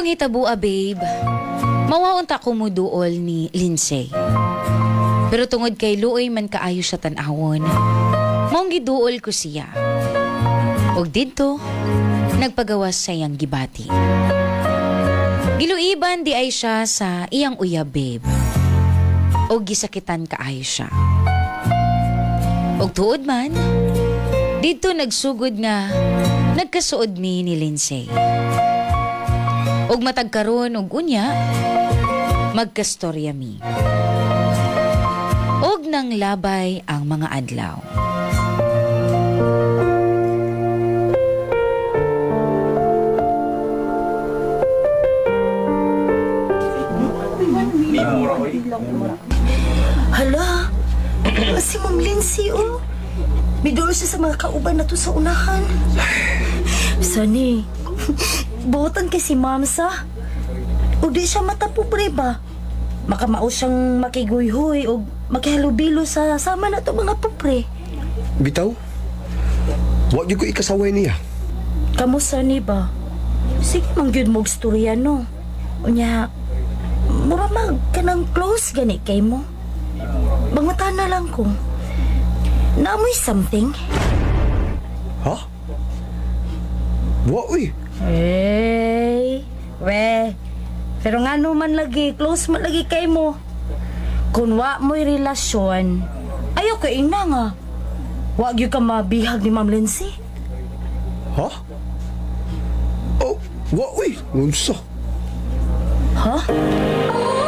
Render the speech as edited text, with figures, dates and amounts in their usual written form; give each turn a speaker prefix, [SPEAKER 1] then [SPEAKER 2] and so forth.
[SPEAKER 1] Karong hitabua, babe. Mawaunta ko mo duol ni Lindsay. Pero tungod kay luoy man kaayo siya tan-awon, maong giduol ko siya. Og didto, nagpagawas sa iyang gibati. Giluiban di ay siya sa iyang uyab, babe. Og gisakitan kaayo siya. Og tuod man, didto nagsugod nga nagkasuod mi ni Lindsay. Og matagkaron og unya, magkastorya mi. Og nang labay ang mga adlaw.
[SPEAKER 2] Hala, si Ma'am Lindsay, oh. Midoro siya sa mga kauban na to sa unahan. Sani, buotan kay si Ma'am sa. O di siya matapobre ba? Makamao siyang makiguyhoy o makihalubilo sa sama na to mga pobre.
[SPEAKER 3] Bitaw, wag yung ko ikasaway niya.
[SPEAKER 2] Kamu sani ba? Sige mang yun mong storya, no? Unya, mura mag ka ng close gani kay mo. Bangata na lang ko. Naamoy something?
[SPEAKER 3] Ha? Wa, uy.
[SPEAKER 2] Hey, we. Pero nga man lagi, close man lagi kay mo. Kung wa mo'y relasyon, ayaw ka ina nga. Wag yung ka mabihag ni Ma'am Lindsay.
[SPEAKER 3] Ha? Oh, wa, uy. Unsa?
[SPEAKER 2] Ha?